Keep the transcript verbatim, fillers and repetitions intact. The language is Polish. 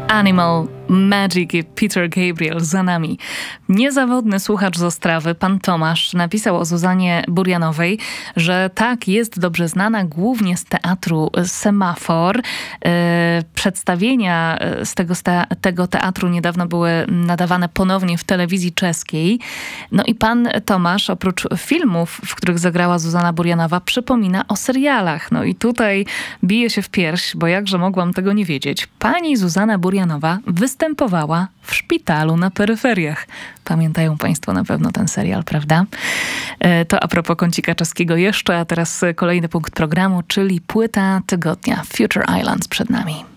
Animal, Magic i Peter Gabriel za nami. Niezawodny słuchacz z Ostrawy, pan Tomasz, napisał o Zuzannie Burjanowej, że tak, jest dobrze znana głównie z teatru Semafor. E, przedstawienia z tego, tego teatru niedawno były nadawane ponownie w telewizji czeskiej. No i pan Tomasz, oprócz filmów, w których zagrała Zuzanna Burjanowa, przypomina o serialach. No i tutaj bije się w pierś, bo jakże mogłam tego nie wiedzieć. Pani Zuzanna Burjanowa występowała w Szpitalu na peryferiach. Pamiętają państwo na pewno ten serial, prawda? To a propos kącika czeskiego jeszcze, a teraz kolejny punkt programu, czyli płyta tygodnia. Future Islands przed nami.